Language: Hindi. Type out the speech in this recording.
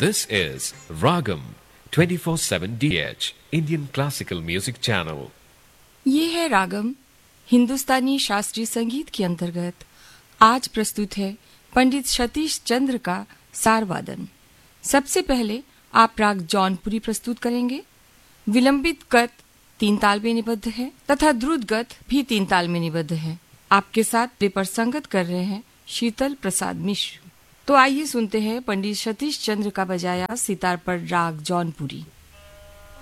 This is Ragam 24/7 DH Indian Classical Music Channel. ये है रागम हिंदुस्तानी शास्त्रीय संगीत के अंतर्गत आज प्रस्तुत है पंडित सतीश चंद्र का सारवादन। सबसे पहले आप राग जौनपुरी प्रस्तुत करेंगे। विलंबित गत 3 ताल में निबद्ध है तथा द्रुत गत भी 3 ताल में निबद्ध है। आपके साथ पेपर संगत कर रहे हैं शीतल प्रसाद मिश्र। तो आइए सुनते हैं पंडित सतीश चंद्र का बजाया सितार पर राग जौनपुरी।